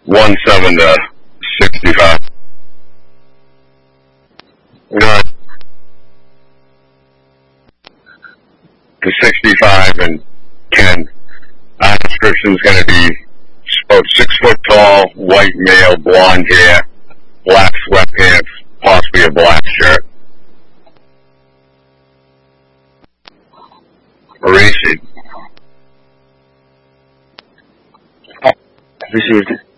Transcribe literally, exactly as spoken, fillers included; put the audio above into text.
one seven to sixty-five. You know, to sixty-five and ten. Our description is going to be about six foot tall, white male, blonde hair, black sweatpants, possibly a black shirt. Racing. Received.